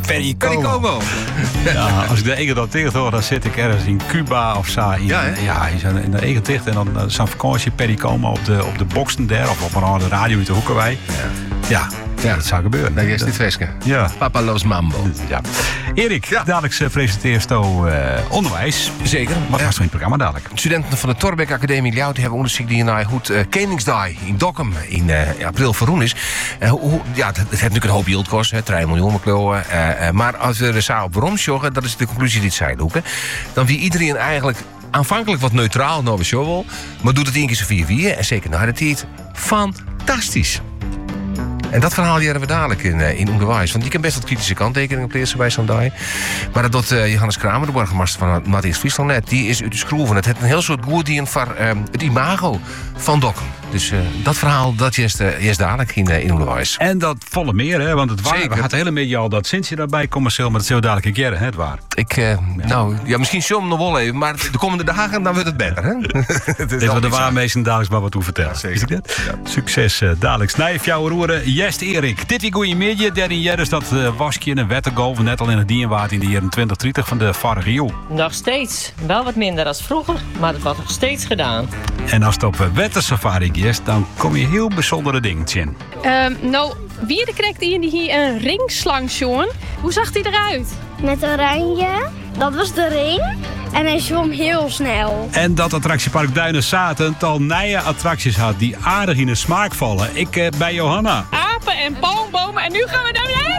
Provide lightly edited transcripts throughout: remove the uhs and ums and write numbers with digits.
Pericomo. Ja, als ik de eigen dat tegen hoor, dan zit ik ergens in Cuba of zo. In de eigen dicht. En dan zo'n vakantie Pericomo op de boksen daar. Of op een andere radio uit de Hoekenwei. Ja, dat zou gebeuren. Dat is dit feestje. Ja. Papa Los Mambo. Ja. Erik, dadelijk presenteert onderwijs. Zeker. Wat was er in het programma dadelijk? Studenten van de Thorbecke Academie Ljouwt hebben onderzoek die naar hoe Koningsdag in Dokkum in april verroen is. Het heeft natuurlijk een hoop yield kost, 3 miljoen. Maar als we er samen op waarom joggen, dat is de conclusie die het zei, Loeke. Dan wie iedereen eigenlijk aanvankelijk wat neutraal naar de show wil, maar doet het 1 keer zo 4 en zeker na de tijd fantastisch. En dat verhaal jaren we dadelijk in onderwijs. Want je kan best wat kritische kanttekeningen plaatsen bij zo'n dag. Maar dat doet Johannes Kramer, de burgemeester van Matthias Friesland net. Die is uit de schroeven. Het heeft een heel soort goedien voor het imago van Dokkum. Dus dat verhaal, dat is dadelijk in onderwijs. En dat volle meer, hè? Want het waar, had hele beetje al dat Sintje daarbij commercieel, maar dat zou dadelijk een keer, hè, het waar. Misschien zullen we nog wel even, maar de komende dagen dan wordt het beter, hè? Dit wordt de waarmeester dadelijk maar wat toe vertellen. Ja, zeker. Is dat? Ja. Succes dadelijk. Snijf jouw roeren. Jest Erik. Dit week goeie media. 13 jaar is dat wasje in een wettergolf. Net al in het Dienwaard in de jaren 2030 van de vorige eeuw. Nog steeds. Wel wat minder als vroeger, maar het wordt nog steeds gedaan. En als het op wettersafari is, dan kom je heel bijzondere dingen in. Wie krijgt hier een ringslang, Sjoen? Hoe zag hij eruit? Met oranje. Dat was de ring. En hij zwom heel snel. En dat attractiepark Duinen zaten al nieuwe attracties had die aardig in de smaak vallen. Ik bij Johanna. Apen en palmbomen en nu gaan we daar weer.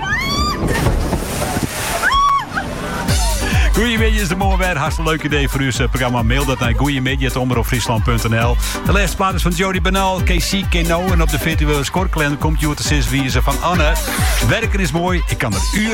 Goeiemiddag is de mooie weer. Hartstikke leuk idee voor uw programma. Mail dat naar goeiemiddag@omroepfriesland.nl. De laatste plaat is van Jody Banal, KC Keno. En op de virtuele scorekalender komt Jutta Siswiezen van Anne. Werken is mooi. Ik kan er uren